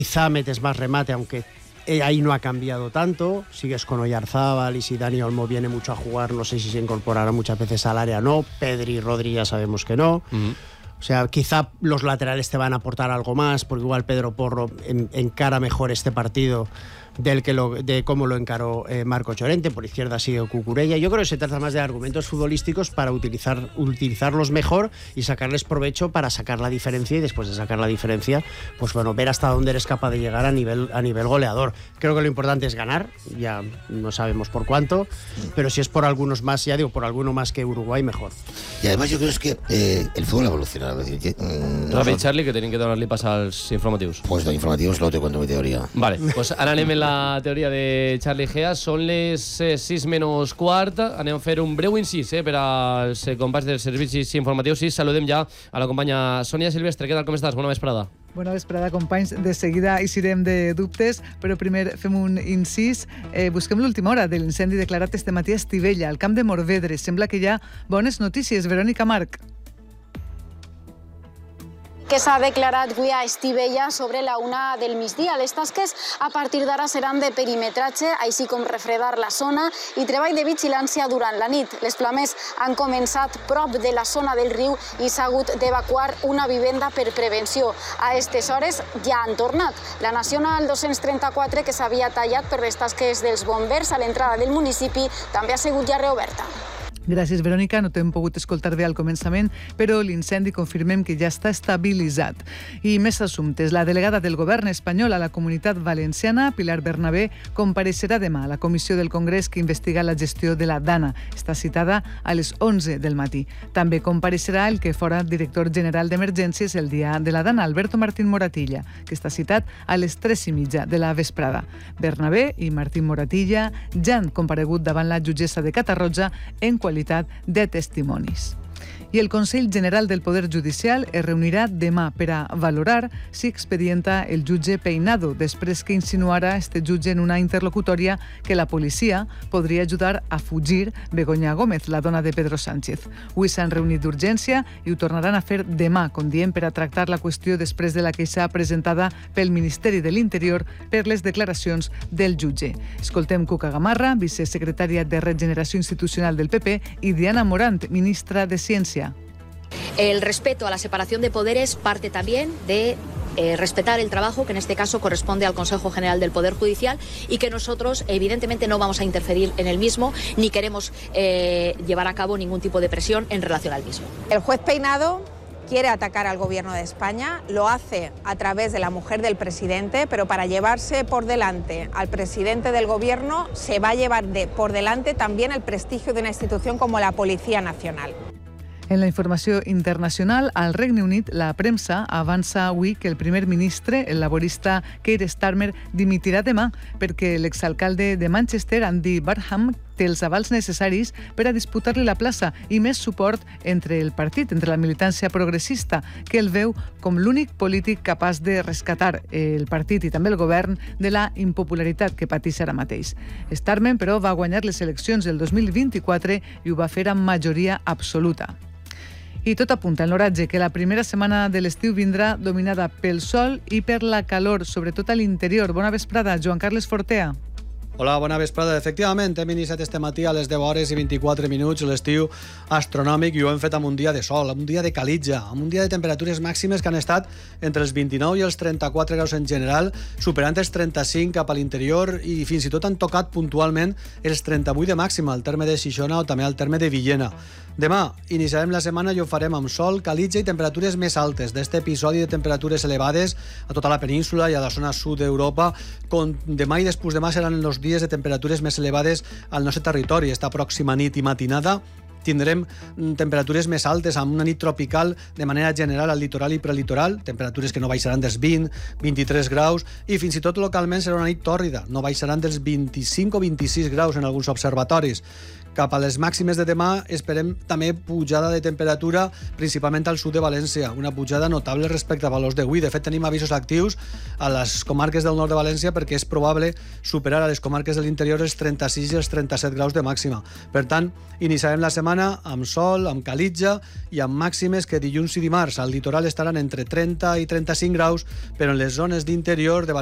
quizá metes más remate, aunque ahí no ha cambiado tanto. Sigues con Oyarzábal, y si Dani Olmo viene mucho a jugar, no sé si se incorporará muchas veces al área, no. Pedri y Rodri ya sabemos que no. O sea, quizá los laterales te van a aportar algo más, porque igual Pedro Porro encara mejor este partido de cómo lo encaró Marco Llorente. Por izquierda sigue Cucurella. Yo creo que se trata más de argumentos futbolísticos para utilizarlos mejor y sacarles provecho para sacar la diferencia, y después de sacar la diferencia, pues bueno, ver hasta dónde eres capaz de llegar a nivel goleador. Creo que lo importante es ganar, ya no sabemos por cuánto, pero si es por algunos más, ya digo, por alguno más que Uruguay, mejor. Y además yo creo que el fútbol ha evolucionado. Rafa i Charlie, que tenim que donar-li pas als informatius. Pues de informatius no te cuento mi teoria. Vale, pues ara anem en la teoria de Charlie Gea. Són les 6 menys quart. Anem a fer un breu incís per als companys dels servicis informatius. I saludem ja a la companya Sònia Silvestre. Què tal, com estàs? Bona vesprada. Bona vesprada, companys. De seguida eixirem de dubtes, però primer fem un incís. Busquem l'última hora de l'incendi declarat este matí a Estivella, al camp de Morvedre. Sembla que hi ha bones notícies. Verònica Marc. Que s'ha declarat avui a Estivella sobre la 1 del migdia. Les tasques a partir d'ara seran de perimetratge, així com refredar la zona i treball de vigilància durant la nit. Les flames han començat prop de la zona del riu i s'ha hagut d'evacuar una vivenda per prevenció. A aquestes hores ja han tornat. La Nacional 234, que s'havia tallat per les tasques dels bombers a l'entrada del municipi, també ha sigut ja reoberta. Gràcies, Verònica. No t'hem pogut escoltar bé al començament, però l'incendi confirmem que ja està estabilitzat. I més assumptes. La delegada del govern espanyol a la Comunitat Valenciana, Pilar Bernabé, compareixerà demà a la comissió del Congrés que investiga la gestió de la Dana. Està citada a les 11 del matí. També compareixerà el que fora director general d'Emergències el dia de la Dana, Alberto Martín Moratilla, que està citat a les 3:30 de la vesprada. Bernabé i Martín Moratilla ja han comparegut davant la jutgessa de Catarroja en qualitat de testimonis. I el Consell General del Poder Judicial es reunirà demà per a valorar si expedienta el jutge Peinado, després que insinuara este jutge en una interlocutòria que la policia podria ajudar a fugir Begoña Gómez, la dona de Pedro Sánchez. Avui s'han reunit d'urgència i ho tornaran a fer demà, com diem, per a tractar la qüestió després de la queixa presentada pel Ministeri de l'Interior per les declaracions del jutge. Escoltem Cuca Gamarra, vicesecretària de Regeneració Institucional del PP, i Diana Morant, ministra de Ciència. El respeto a la separación de poderes parte también de respetar el trabajo que en este caso corresponde al Consejo General del Poder Judicial y que nosotros evidentemente no vamos a interferir en el mismo ni queremos llevar a cabo ningún tipo de presión en relación al mismo. El juez Peinado quiere atacar al gobierno de España, lo hace a través de la mujer del presidente, pero para llevarse por delante al presidente del gobierno se va a llevar por delante también el prestigio de una institución como la Policía Nacional. En la informació internacional, al Regne Unit, la premsa avança avui que el primer ministre, el laborista Keir Starmer, dimitirà demà perquè l'exalcalde de Manchester, Andy Burnham, té els avals necessaris per a disputar-li la plaça i més suport entre el partit, entre la militància progressista, que el veu com l'únic polític capaç de rescatar el partit i també el govern de la impopularitat que pateix ara mateix. Starmer, però, va guanyar les eleccions del 2024 i ho va fer amb majoria absoluta. I tot apunta en l'oratge que la primera setmana de l'estiu vindrà dominada pel sol i per la calor, sobretot a l'interior. Bona vesprada, Joan Carles Fortea. Hola, bona vesprada. Efectivament, hem iniciat este matí a les 10 hores i 24 minuts l'estiu astronòmic i ho hem fet amb un dia de sol, amb un dia de calitja, amb un dia de temperatures màximes que han estat entre els 29 i els 34 graus en general, superant els 35 cap a l'interior i fins i tot han tocat puntualment els 38 de màxima al terme de Xixona o també al terme de Villena. Demà iniciarem la setmana i ho farem amb sol, calitja i temperatures més altes d'este episodi de temperatures elevades a tota la península i a la zona sud d'Europa. Demà i després demà seran els dies de temperatures més elevades al nostre territori. Esta pròxima nit i matinada tindrem temperatures més altes amb una nit tropical de manera general al litoral i prelitoral, temperatures que no baixaran dels 20-23 graus i fins i tot localment serà una nit tòrrida, no baixaran dels 25 o 26 graus en alguns observatoris. Cap a les màximes de demà esperem també pujada de temperatura, principalment al sud de València, una pujada notable respecte a valors d'avui. De fet, tenim avisos actius a les comarques del nord de València perquè és probable superar a les comarques de l'interior els 36 i els 37 graus de màxima. Per tant, iniciarem la setmana amb sol, amb calitja i amb màximes que dilluns i dimarts al litoral estaran entre 30 i 35 graus, però en les zones d'interior de